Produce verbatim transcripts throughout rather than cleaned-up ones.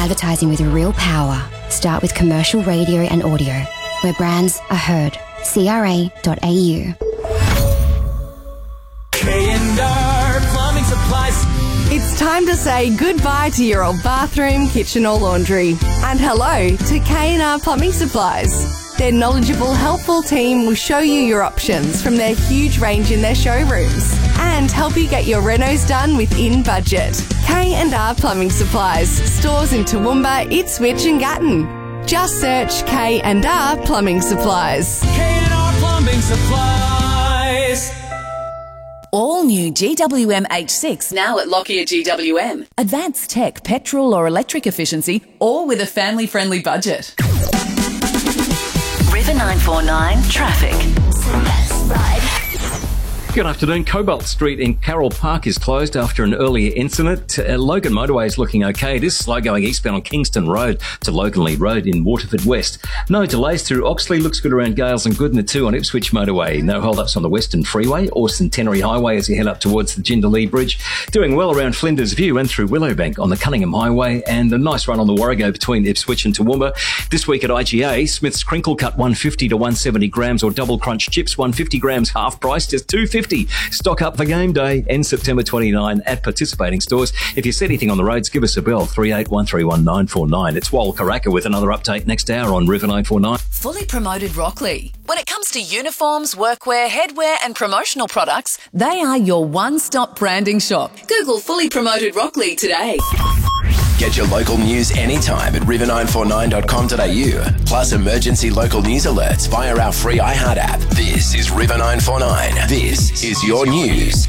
advertising with real power. Start with commercial radio and audio, where brands are heard. C R A dot A U. K and R Plumbing Supplies. It's time to say goodbye to your old bathroom, kitchen or laundry. And hello to K and R Plumbing Supplies. Their knowledgeable, helpful team will show you your options from their huge range in their showrooms and help you get your renos done within budget. K and R Plumbing Supplies. Stores in Toowoomba, Ipswich and Gatton. Just search K and R Plumbing Supplies. K and R Plumbing Supplies. All new G W M H six now at Lockyer G W M. Advanced tech, petrol or electric efficiency, all with a family-friendly budget. River nine four nine Traffic. Good afternoon. Cobalt Street in Carroll Park is closed after an earlier incident. Uh, Logan Motorway is looking okay. It is slow going eastbound on Kingston Road to Loganley Road in Waterford West. No delays through Oxley. Looks good around Gales and Goodna too on Ipswich Motorway. No hold-ups on the Western Freeway or Centenary Highway as you head up towards the Jindalee Bridge. Doing well around Flinders View and through Willowbank on the Cunningham Highway, and a nice run on the Warrego between Ipswich and Toowoomba. This week at I G A, Smith's Crinkle Cut one fifty to one seventy grams, or Double Crunch Chips one fifty grams half price, just two fifty. Stock up for game day, ends September twenty-ninth at participating stores. If you see anything on the roads, give us a bell, three eight one three one nine four nine. It's Wal Karaka with another update next hour on River nine four nine. Fully Promoted Rockley. When it comes to uniforms, workwear, headwear and promotional products, they are your one-stop branding shop. Google Fully Promoted Rockley today. Get your local news anytime at river nine four nine dot com dot a u. Plus emergency local news alerts via our free iHeart app. This is River nine four nine. This is your news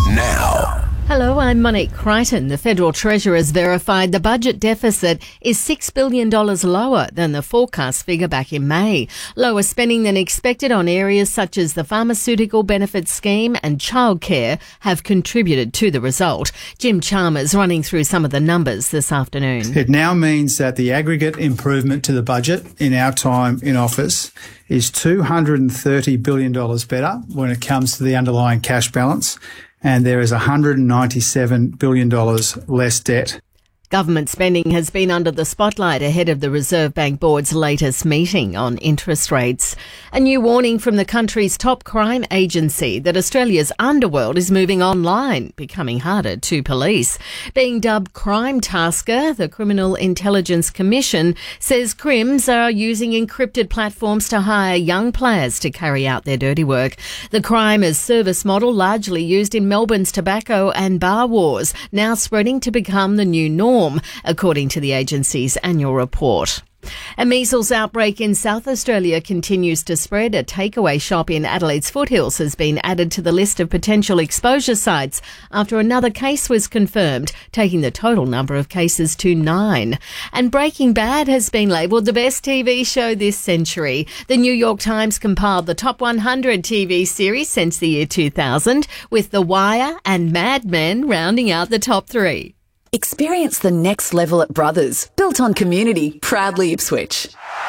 now. Hello, I'm Monique Crichton. The Federal Treasurer has verified the budget deficit is six billion dollars lower than the forecast figure back in May. Lower spending than expected on areas such as the Pharmaceutical Benefits Scheme and childcare have contributed to the result. Jim Chalmers running through some of the numbers this afternoon. It now means that the aggregate improvement to the budget in our time in office is two hundred thirty billion dollars better when it comes to the underlying cash balance, and there is one hundred ninety-seven billion dollars less debt. Government spending has been under the spotlight ahead of the Reserve Bank Board's latest meeting on interest rates. A new warning from the country's top crime agency that Australia's underworld is moving online, becoming harder to police. Being dubbed Crime Tasker, the Criminal Intelligence Commission says crims are using encrypted platforms to hire young players to carry out their dirty work. The crime as service model, largely used in Melbourne's tobacco and bar wars, now spreading to become the new norm, according to the agency's annual report. A measles outbreak in South Australia continues to spread. A takeaway shop in Adelaide's foothills has been added to the list of potential exposure sites after another case was confirmed, taking the total number of cases to nine. And Breaking Bad has been labelled the best T V show this century. The New York Times compiled the top one hundred T V series since the year two thousand, with The Wire and Mad Men rounding out the top three. Experience the next level at Brothers, built on community, proudly Ipswich.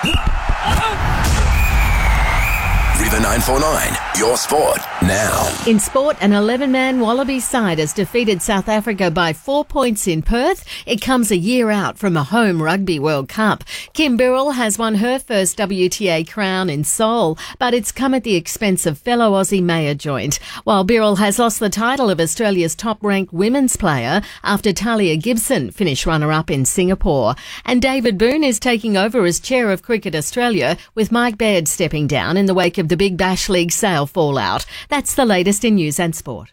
River nine four nine, your sport now. In sport, an eleven-man Wallabies side has defeated South Africa by four points in Perth. It comes a year out from a home Rugby World Cup. Kim Birrell has won her first W T A crown in Seoul, but it's come at the expense of fellow Aussie Maya Joint, while Birrell has lost the title of Australia's top-ranked women's player after Talia Gibson finished runner-up in Singapore. And David Boone is taking over as chair of Cricket Australia, with Mike Baird stepping down in the wake of the Big Bash League sale fallout. That's the latest in news and sport.